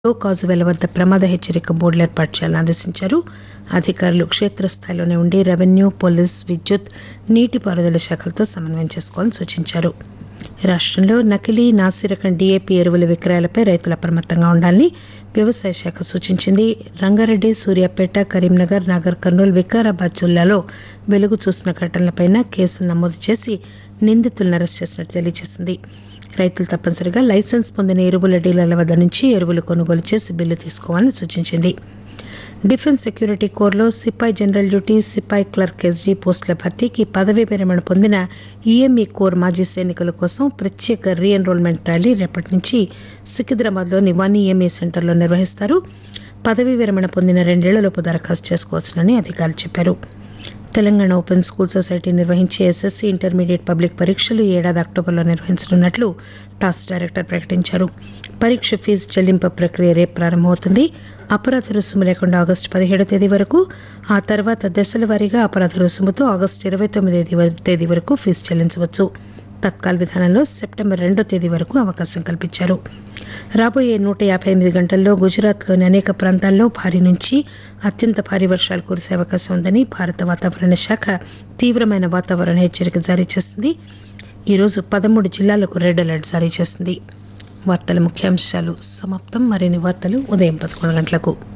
కాజువేల వద్ద ప్రమాద హెచ్చరిక బోర్డులు ఏర్పాటు చేయాలని ఆదేశించారు. అధికారులు క్షేత్రస్థాయిలోనే ఉండి రెవెన్యూ, పోలీస్, విద్యుత్, నీటిపారుదల శాఖలతో సమన్వయం చేసుకోవాలని సూచించారు. రాష్టంలో నకిలీ, నాసిరకం డీఏపీ ఎరువుల విక్రయాలపై రైతులు అప్రమత్తంగా ఉండాలని వ్యవసాయ శాఖ సూచించింది. రంగారెడ్డి, సూర్యాపేట, కరీంనగర్, నాగర్ కర్నూల్, వికారాబాద్ జిల్లాలో వెలుగు చూసిన ఘటనలపై కేసులు నమోదు చేసి నిందితులను అరెస్టు చేసినట్టు తెలియజేసింది. రైతులు తప్పనిసరిగా లైసెన్స్ పొందిన ఎరువుల డీలర్ల వద్ద నుంచి ఎరువులు కొనుగోలు చేసి బిల్లు తీసుకోవాలని సూచించింది. డిఫెన్స్ సెక్యూరిటీ కోర్లో సిపాయి జనరల్ డ్యూటీ, సిపాయి క్లర్క్ ఎస్డీ పోస్టుల భర్తీకి పదవీ విరమణ పొందిన ఈఎంఈ కోర్ మాజీ సైనికుల కోసం ప్రత్యేక రీ ఎన్రోల్మెంట్ ర్యాలీ రేపటి నుంచి సికింద్రాబాద్లోని 1 ఈఎంఈ సెంటర్లో నిర్వహిస్తారు. పదవీ విరమణ పొందిన 2 ఏళ్లలోపు దరఖాస్తు చేసుకోవచ్చునని అధికారులు చెప్పారు. తెలంగాణ ఓపెన్ స్కూల్ సొసైటీ నిర్వహించే ఎస్ఎస్సీ, ఇంటర్మీడియట్ పబ్లిక్ పరీక్షలు ఈ ఏడాది అక్టోబర్లో నిర్వహించనున్నట్లు టాస్ డైరెక్టర్ ప్రకటించారు. పరీక్ష ఫీజు చెల్లింపు ప్రక్రియ రేపు ప్రారంభమవుతుంది. అపరాధ రుసుము లేకుండా ఆగస్టు 17వ తేదీ వరకు, ఆ తర్వాత దశల వారీగా అపరాధ రుసుముతో ఆగస్టు 29వ తేదీ వరకు ఫీజు చెల్లించవచ్చు. తత్కాల్ విధానంలో సెప్టెంబర్ 2వ తేదీ వరకు అవకాశం కల్పించారు. రాబోయే 158 గంటల్లో గుజరాత్లోని అనేక ప్రాంతాల్లో భారీ నుంచి అత్యంత భారీ వర్షాలు కురిసే అవకాశం ఉందని భారత వాతావరణ శాఖ తీవ్రమైన వాతావరణ హెచ్చరిక జారీ చేసింది. ఈరోజు 13 జిల్లాలకు రెడ్ అలర్ట్ జారీ చేసింది. వార్తల ముఖ్యాంశాలు సమాప్తం. మరిన్ని వార్తలు ఉదయం 11 గంటలకు.